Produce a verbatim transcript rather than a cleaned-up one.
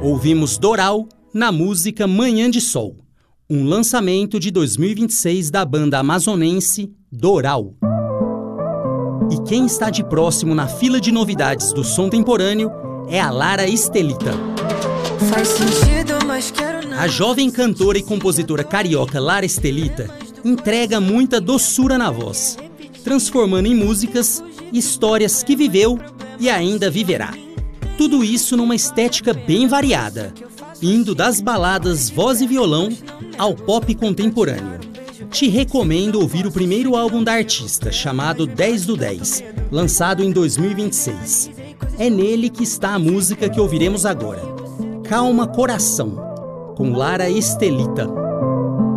Ouvimos Doral na música Manhã de Sol, um lançamento de dois mil e vinte e seis da banda amazonense Doral. E quem está de próximo na fila de novidades do som temporâneo é a Lara Estelita. Faz sentido, mas quero não. A jovem cantora e compositora carioca Lara Estelita entrega muita doçura na voz, transformando em músicas histórias que viveu e ainda viverá. Tudo isso numa estética bem variada, indo das baladas voz e violão ao pop contemporâneo. Te recomendo ouvir o primeiro álbum da artista, chamado dez do dez, lançado em dois mil e vinte e seis. É nele que está a música que ouviremos agora, Calma Coração, com Lara Estelita.